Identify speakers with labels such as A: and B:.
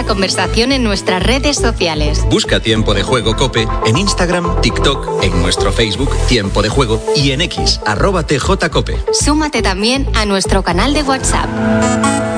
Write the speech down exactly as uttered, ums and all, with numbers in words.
A: la conversación en nuestras redes sociales.
B: Busca Tiempo de Juego COPE en Instagram, TikTok, en nuestro Facebook Tiempo de Juego y en X, arroba T J Cope.
A: Súmate también a nuestro canal de WhatsApp.